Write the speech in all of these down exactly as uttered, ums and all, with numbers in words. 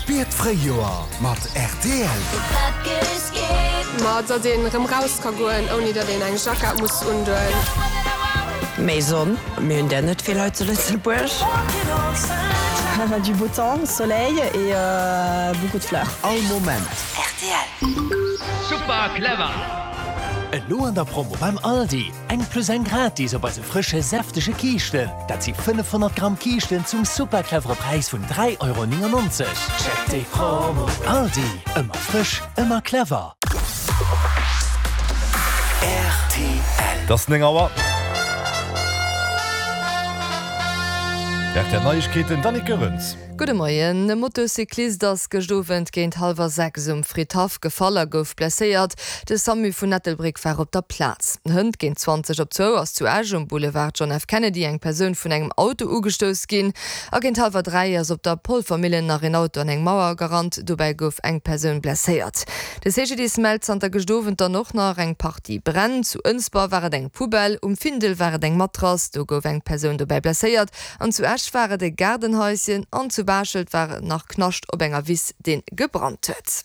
Spietfrei Joer mat R T L. Ma dat den rem rauskagoen oni dat den eng Jacker muss unduen. Maison, mais une dernière de fait sur le Silbush. Du beau temps, soleil et euh, beaucoup de fleurs. All moment. R T L. Super clever. Et lo an der Promo beim Aldi. Eng plus eng gratis op se frische, säftige Kichten. Dat sie fünfhundert Gramm Kichten zum superclevere Preis von drei Euro neunundneunzig. Check die Promo. Aldi. Immer frisch, immer clever. R T L. Das Ding aber. Ja, der Neuigkeiten dann nicht gewünscht. Gute Morgen. Der Motocyklist, das gestofend gegen halber sechs um Friedhof gefallen gouf blessiert. Der Sammy von Nettelbrick war auf der Platz. Ein Hund gegen zwanzig auf zwei aus zu Age am Boulevard John F. Kennedy eng Person von einem Auto ugestoßen gin. A gegen halber drei als op der Polfamilie nach ein Auto an eng Mauer gerannt. Dabei gouf eng Person blessiert. Der C G D meldet an der gestofend dann noch nach eng Party brennt. Zu Unsbar war eng Pubel, um Findel war eng Matras, da gouf eng Person dabei blessiert. Und zu Age waren de Gartenhäuschen und zu Barschelt war nach knascht ob enger Wiss den gebrannt huet.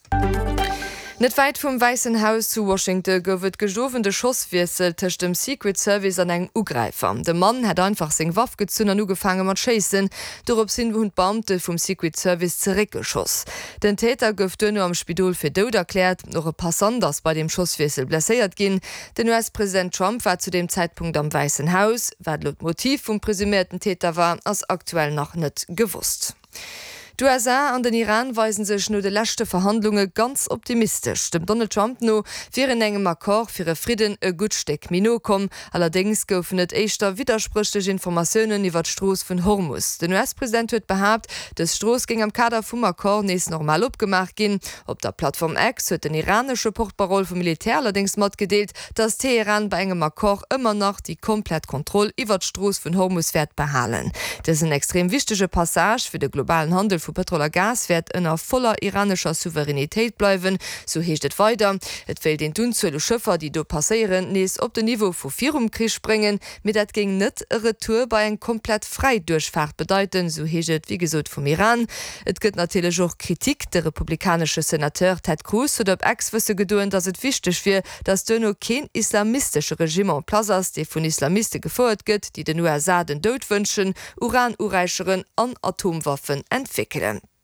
Net weit vom Weißen Haus zu Washington gowet gestofende Schosswirsel tech dem Secret Service an eng Ugreifer. De Mann hat einfach seg Waff gezünn nu gefangen mat chasen, dorop sinn hun Beamte vom Secret Service zurückgeschoss. Den Täter gouf dënne am Spidol fir dod erklärt, noch e Passanders bei dem Schosswirsel blessiert gin. Den U S-Präsident Trump war zu dem Zeitpunkt am Weißen Haus, wat laut Motiv vom presumierten Täter war, as aktuell noch net gewusst. Die U S A an den Iran weisen sech no de lächte Verhandlungen ganz optimistisch. Dem Donald Trump no fir en engem Akkor fir e Frieden e gutsteck Mino kom. Allerdings goufen et eichter widersprüchtech Informationen iwwer d'Stroos vun Hormuz. Den U S-Präsident huet behabt, des Stroos ging am Kader vum Akkor nees normal opgemacht gin. Op der Plattform X huet den iranische Portparol vum Militär allerdings mat gedeelt, dass Teheran bei engem Akkor immer noch die komplett Kontrolle iwwer d'Stroos vun Hormuz werd behalen. Das ist ein extrem wichtige Passage für den globalen Handel vu Petroler Gas werd ënner voller iranischer Souveränitéit bleiwen, so hecht et weiter. Et will den dunzule Schëffer, die do passerieren, nees op de Niveau vu Virum Krich bringen, mit dat ging net e Retour bei en komplett frei Durchfahrt bedeuten, so heget wie gesot vom Iran. Et gëtt natürlich auch Kritik. Der republikanische Senateur Ted Cruz hat op Ex-Wüsse gedoen, dass et wichtig fir, dass dënno kein islamistische Regime an Plazas, de vun Islamiste gefordert gëtt, die den U S A den Dod wünschen, Uran-Ureicheren an Atomwaffen entwickeln.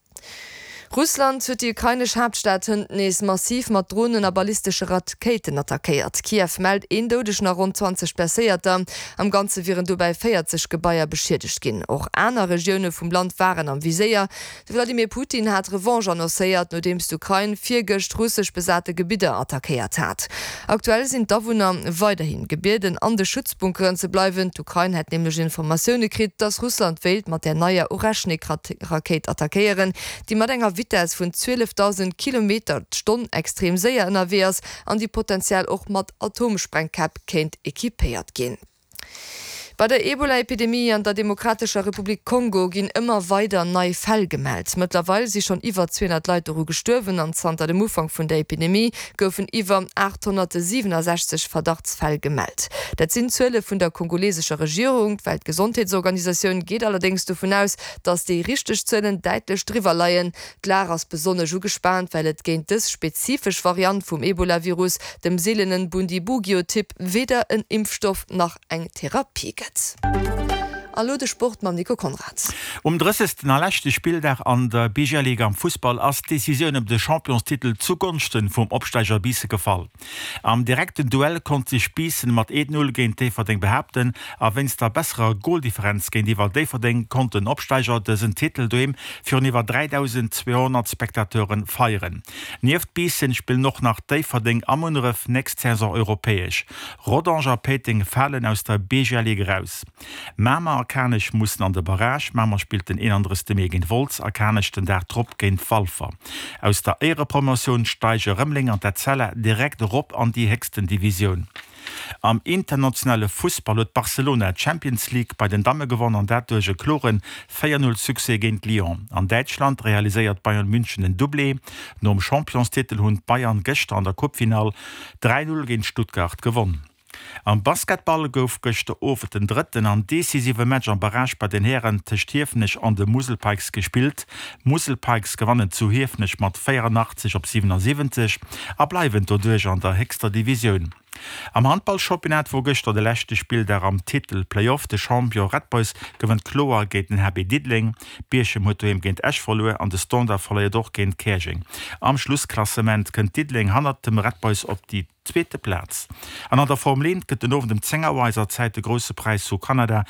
Russland huet die ukrainisch Hauptstaaten nees massiv mat Drohnen a ballistische Raketen attackiert. Kiew meldt een dodech nach rund zwanzig Blesséierter. Am ganze viren du bei vierzig Gebäier beschädigt gin. Auch aner Regione vum Land waren am Viséier. Wladimir Putin hat Revanche annoncéiert, no dems d'Ukraine vier gecht russsisch besate Gebiete attackiert hat. Aktuell sind Dawohner weiterhin Gebirden an de Schutzbunkeren ze bleiwen. D'Ukraine hat nämlich Informationen gekriegt, dass Russland wählt mat der neue Oreshnik-Raket attackieren, die mat enger Vitesse von zwölftausend Kilometer Stunde extrem sehr N R Ws an die potenziell auch mat Atomsprengkap kennt ekipiert gehen. Bei der Ebola-Epidemie an der Demokratischer Republik Kongo gin immer weiter neue Fälle gemeldet. Mittlerweile sind schon über zweihundert Leute gestorben an Santa dem Umfang von der Epidemie goufen über achthundertsiebenundsechzig Verdachtsfälle gemeldet. Das sind Zölle von der kongolesischen Regierung. Die Weltgesundheitsorganisation geht allerdings davon aus, dass die richtig Zöllen deutlich drüber leiien. Klar als besonders gespannt, weil es gegen das spezifische Variant vom Ebola-Virus, dem seltenen Bundibugyo-Typ, weder ein Impfstoff noch eine Therapie gibt. Hallo de Sport mam Nico Konrad. Um dreißigsten erlächte Spieldach an der B G Liga am Fußball als Decision op de Championstitel zugunsten vum Obsteiger Biese gefallen. Am direkten Duell konnte sich Spießen mat eins null gegen Deverding behaupten, a wenns der besserer Goaldifferenz gegen die Deverding konnten Obsteiger dessen Titel doem für niwer dreitausendzweihundert Spektateuren feieren. Nieft Biesen spiel noch nach Deverding am Unref nächst Saison europäisch. Rodanger Peting fallen aus der B G Liga raus. Mama Arkanisch mussten an der Barrage, Mama spielt den een anderes Demi gegen Volz, Arkanisch den der Trupp gegen Falfer. Aus der Ehrepromotion steige Römmling an der Zelle direkt rob an die höchsten Division. Am internationale Fußball hat Barcelona Champions League bei den Damen gewonnen und dadurch Kloren vier null Succès gegen Lyon. An Deutschland realisiert Bayern München den Doublé. Nur im Championstitel hat Bayern gestern an der Cupfinal drei null gegen Stuttgart gewonnen. Am Basketball gouf gochte over den dritten an decisive Match am Barrage bei den Herren Techthiefnech an de Muselpikes gespielt. Muselpikes gewannen zu Hiefnech mat vierundachtzig op siebenundsiebzig, ableiwen dodurch an der hexter Division. Am Handballchampionat wo gëchter de lächte Spiel der am Titel Playoff de Champion Red Boys gewënnt Kloer géint den Happy Diddling, Bierche Motoem géint Esch verloe an de Stonder verleier doch géint Käching. Am Schlussklassement kënnt Diddling hannert dem Red Boys op die zweete Platz. An an der Formel eins gëtt den over dem Zengerweiser Zeit de grosse Preis zu Kanada